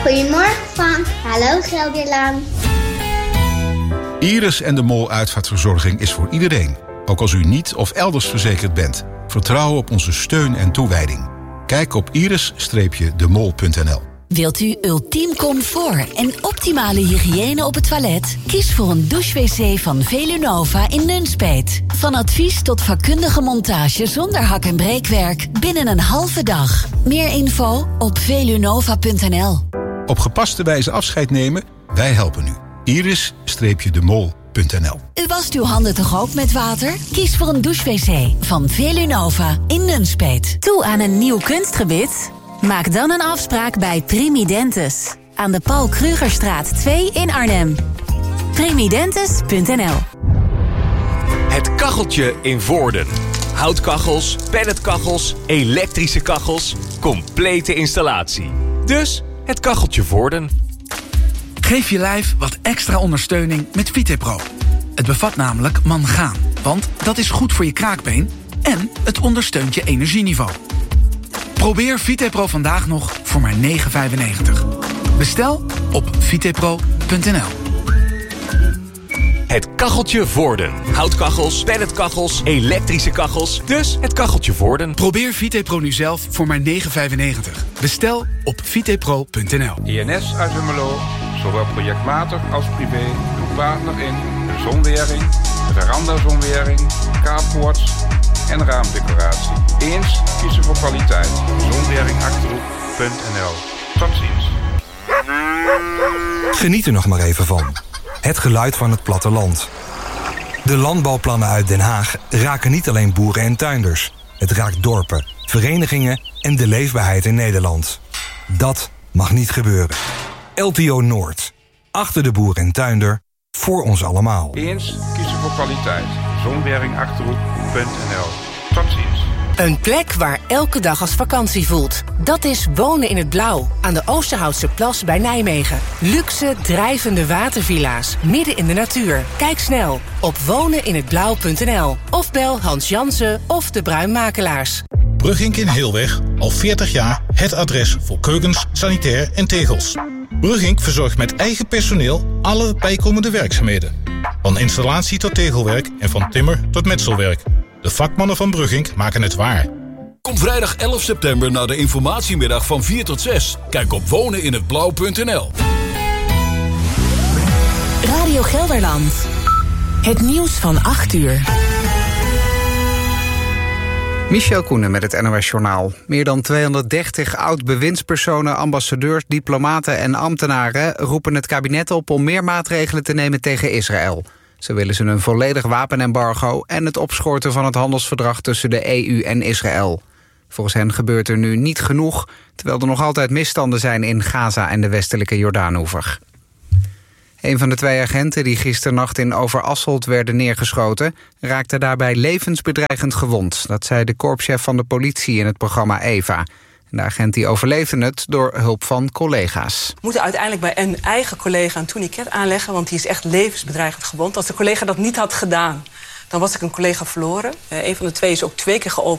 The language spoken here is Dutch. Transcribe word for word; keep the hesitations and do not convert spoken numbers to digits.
Goedemorgen Frank. Hallo Gelderland. Iris en de Mol uitvaartverzorging is voor iedereen. Ook als u niet of elders verzekerd bent. Vertrouw op onze steun en toewijding. Kijk op iris streepje de mol punt n l. Wilt u ultiem comfort en optimale hygiëne op het toilet? Kies voor een douche-wc van Velunova in Nunspeet. Van advies tot vakkundige montage zonder hak- en breekwerk binnen een halve dag. Meer info op velunova punt n l. Op gepaste wijze afscheid nemen? Wij helpen u. iris streepje de mol punt n l. U wast uw handen toch ook met water? Kies voor een douche-wc van Velunova in Nunspeet. Toe aan een nieuw kunstgebit? Maak dan een afspraak bij Primidentis. Aan de Paul Krugerstraat twee in Arnhem. primidentis punt n l. Het kacheltje in Voorden. Houtkachels, pelletkachels, elektrische kachels. Complete installatie. Dus het kacheltje Voorden. Geef je lijf wat extra ondersteuning met Vitepro. Het bevat namelijk mangaan, want dat is goed voor je kraakbeen en het ondersteunt je energieniveau. Probeer Vitepro vandaag nog voor maar negen vijfennegentig. Bestel op vitepro punt n l. Het kacheltje Voorden. Houtkachels, pelletkachels, elektrische kachels. Dus het kacheltje Voorden. Probeer Vitepro nu zelf voor maar negen vijfennegentig. Bestel op vitepro punt n l. I N S uit Hummelo, zowel projectmatig als privé, uw partner in de zonwering, veranda-zonwering, carports en raamdecoratie. Eens kiezen voor kwaliteit. zonwering achterhoek punt n l. Tot ziens. Geniet er nog maar even van. Het geluid van het platteland. De landbouwplannen uit Den Haag raken niet alleen boeren en tuinders. Het raakt dorpen, verenigingen en de leefbaarheid in Nederland. Dat mag niet gebeuren. L T O Noord. Achter de boer en tuinder. Voor ons allemaal. Eens kiezen voor kwaliteit. zonwering achterhoek punt n l. Tot ziens. Een plek waar elke dag als vakantie voelt. Dat is Wonen in het Blauw, aan de Oosterhoutse Plas bij Nijmegen. Luxe, drijvende watervilla's, midden in de natuur. Kijk snel op wonen in het blauw punt n l. Of bel Hans Jansen of de Bruinmakelaars. Brugink in Heelweg, al veertig jaar het adres voor keukens, sanitair en tegels. Brugink verzorgt met eigen personeel alle bijkomende werkzaamheden. Van installatie tot tegelwerk en van timmer tot metselwerk. De vakmannen van Brugink maken het waar. Kom vrijdag elf september naar de informatiemiddag van vier tot zes. Kijk op wonen in het blauw punt n l. Radio Gelderland. Het nieuws van acht uur. Michel Koenen met het N O S-journaal. Meer dan tweehonderddertig oud-bewindspersonen, ambassadeurs, diplomaten en ambtenaren roepen het kabinet op om meer maatregelen te nemen tegen Israël. Ze willen ze een volledig wapenembargo en het opschorten van het handelsverdrag tussen de E U en Israël. Volgens hen gebeurt er nu niet genoeg, terwijl er nog altijd misstanden zijn in Gaza en de westelijke Jordaanoever. Een van de twee agenten die gisternacht in Overasselt werden neergeschoten raakte daarbij levensbedreigend gewond. Dat zei de korpschef van de politie in het programma Eva. De agent die overleefde het door hulp van collega's. We moeten uiteindelijk bij een eigen collega een tourniquet aanleggen, want die is echt levensbedreigend gewond. Als de collega dat niet had gedaan, dan was ik een collega verloren. Uh, een van de twee is ook twee keer geopereerd.